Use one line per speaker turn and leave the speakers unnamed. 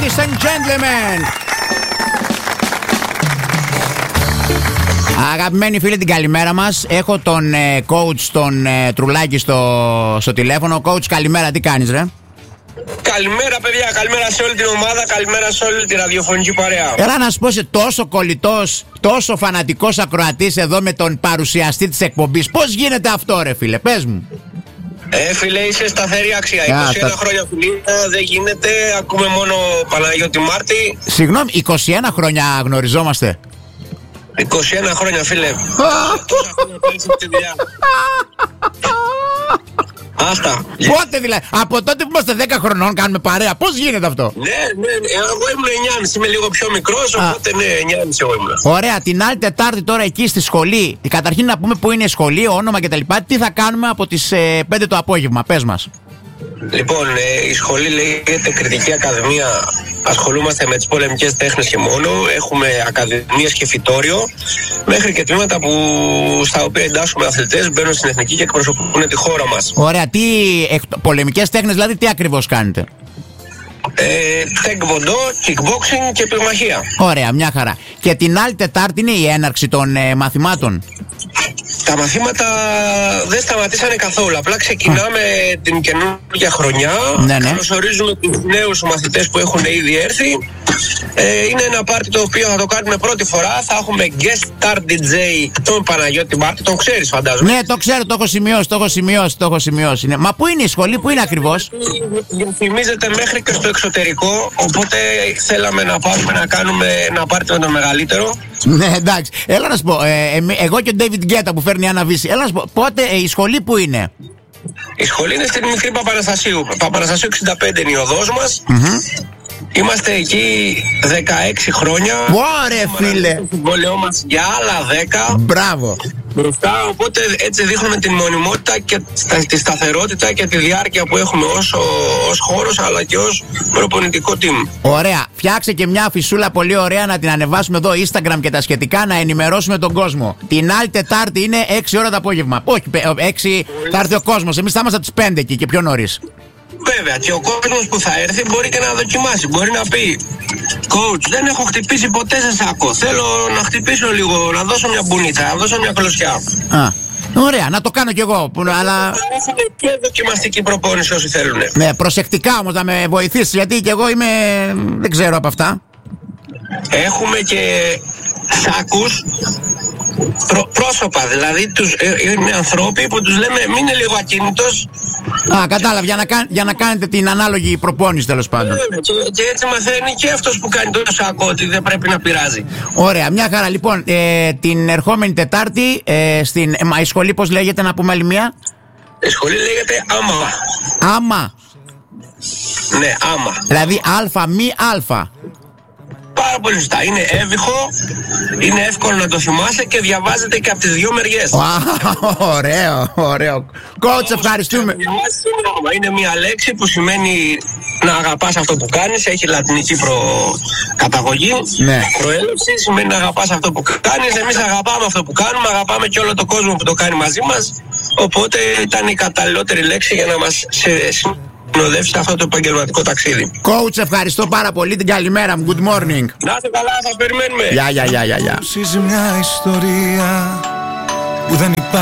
Ladies and gentlemen. Αγαπημένοι φίλοι, την καλημέρα μας. Έχω τον coach, τον Τρουλάκη στο τηλέφωνο. Coach, καλημέρα, τι κάνεις ρε?
Καλημέρα παιδιά, καλημέρα σε όλη την ομάδα, καλημέρα σε όλη τη ραδιοφωνική παρέα.
Έλα να σου πω, είσαι τόσο κολλητός, τόσο φανατικός ακροατής εδώ με τον παρουσιαστή της εκπομπής. Πώς γίνεται αυτό ρε φίλε, πες μου.
Φίλε, είσαι σταθερή αξία. 21 χρόνια φιλία, δεν γίνεται, ακούμε μόνο Παναγιώτη Μάρτη.
Συγγνώμη, 21 χρόνια γνωριζόμαστε.
21 χρόνια φίλε. Τόσα χρόνια πέρασε από τη δουλειά. Άστα.
Πότε δηλαδή, από τότε που είμαστε 10 χρονών κάνουμε παρέα, πώς γίνεται αυτό?
Ναι, εγώ ήμουν 9,5, είμαι λίγο πιο μικρός, οπότε ναι, 9,5 εγώ ήμουν.
Ωραία, την άλλη Τετάρτη τώρα εκεί στη σχολή, καταρχήν να πούμε που είναι η σχολή, όνομα κτλ. Τι θα κάνουμε από τις 5 το απόγευμα, πες μας.
Λοιπόν, η σχολή λέγεται Κρητική Ακαδημία. Ασχολούμαστε με τις πολεμικές τέχνες και μόνο. Έχουμε ακαδημίες και φυτόριο, μέχρι και τμήματα στα οποία εντάσσουμε αθλητές, μπαίνουν στην εθνική και εκπροσωπούν τη χώρα μας.
Ωραία, πολεμικές τέχνες δηλαδή τι ακριβώς κάνετε?
Τέκβοντο, kickboxing και πυγμαχία.
Ωραία, μια χαρά. Και την άλλη Τετάρτη είναι η έναρξη των μαθημάτων.
Τα μαθήματα δεν σταματήσανε καθόλου. Απλά ξεκινάμε την καινούργια χρονιά.
Ναι.
Καλωσορίζουμε τους νέους μαθητές που έχουν ήδη έρθει. Είναι ένα πάρτι το οποίο θα το κάνουμε πρώτη φορά. Θα έχουμε guest star DJ τον Παναγιώτη Μάρτη. Τον ξέρεις φαντάζομαι?
Ναι, το ξέρω, το έχω σημειώσει. Ναι. Μα πού είναι η σχολή, πού είναι ακριβώς?
Διαφημίζεται μέχρι και στο εξωτερικό. Οπότε θέλαμε να πάρουμε να κάνουμε ένα πάρτι με τον μεγαλύτερο.
Ναι, εντάξει. Έλα να σου πω, εγώ και ο David Guetta που φέρνει ένα βύση. Έλα να σου πω, πότε η σχολή που είναι?
Η σχολή είναι στην μικρή Παπαναστασίου. Παπαναστασίου 65 είναι η οδός μας. Είμαστε εκεί 16 χρόνια.
Ωραία, φίλε.
Το συμβόλαιό μας για άλλα 10.
Μπράβο.
Μπροστά, οπότε έτσι δείχνουμε την μονιμότητα και τη σταθερότητα και τη διάρκεια που έχουμε ως χώρος αλλά και ως προπονητικό team.
Ωραία. Φτιάξε και μια φυσούλα πολύ ωραία να την ανεβάσουμε εδώ Instagram και τα σχετικά, να ενημερώσουμε τον κόσμο. Την άλλη Τετάρτη είναι 6 ώρα το απόγευμα. Όχι, 6 θα έρθει ο κόσμος. Εμείς θα είμαστε από τις 5 εκεί και πιο νωρίς.
Βέβαια, και ο κόσμος που θα έρθει μπορεί και να δοκιμάσει. Μπορεί να πει, coach, δεν έχω χτυπήσει ποτέ σε σάκο. Θέλω να χτυπήσω λίγο, να δώσω μια μπουνίτσα, να δώσω μια κλωσιά.
Ωραία, να το κάνω κι εγώ. Αλλά
έχουμε και δοκιμαστική προπόνηση όσοι θέλουν.
Ναι, προσεκτικά όμως να με βοηθήσεις, γιατί κι εγώ δεν ξέρω από αυτά.
Έχουμε και σάκους. Πρόσωπα, δηλαδή είναι ανθρώποι που τους λέμε μην είναι λίγο ακίνητος.
Κατάλαβα, για να κάνετε την ανάλογη προπόνηση τέλος πάντων.
Και έτσι μαθαίνει και αυτός που κάνει το σάκο ότι δεν πρέπει να πειράζει.
Ωραία, μια χαρά. Λοιπόν, την ερχόμενη Τετάρτη η σχολή πώς λέγεται, να πούμε άλλη μία?
Η σχολή λέγεται Άμα.
Άμα.
Ναι, Άμα.
Δηλαδή αλφα μη αλφα.
Πάρα πολύ σωστά. Είναι εύβυχο, είναι εύκολο να το θυμάσαι και διαβάζεται και από τις δύο μεριές.
Ωραίο. Coach, ευχαριστούμε.
Είναι μια λέξη που σημαίνει να αγαπάς αυτό που κάνεις. Έχει λατινική καταγωγή.
Ναι.
Προέλευση σημαίνει να αγαπάς αυτό που κάνεις. Εμείς αγαπάμε αυτό που κάνουμε, αγαπάμε και όλο τον κόσμο που το κάνει μαζί μας. Οπότε ήταν η καταλληλότερη λέξη για να μας συνοδεύσει αυτό το επαγγελματικό ταξίδι.
Coach, ευχαριστώ πάρα πολύ. Την καλημέρα μου. Good morning.
Να είστε καλά, θα περιμένουμε.
Γεια.
Μια ιστορία που δεν υπάρχει.